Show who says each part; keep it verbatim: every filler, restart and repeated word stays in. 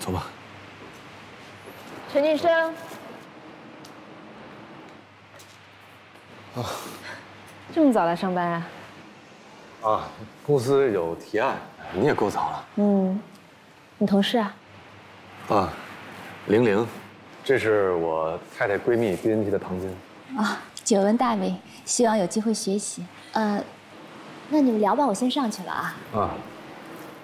Speaker 1: 走吧。
Speaker 2: 陈晋生。
Speaker 1: 啊，
Speaker 2: 这么早来上班啊？
Speaker 1: 啊，公司有提案，你也够早了。
Speaker 2: 嗯，你同事啊？
Speaker 1: 啊，玲玲，这是我太太闺蜜编辑的唐晶。
Speaker 3: 啊，久闻大名，希望有机会学习。呃，那你们聊吧，我先上去了啊。
Speaker 1: 啊，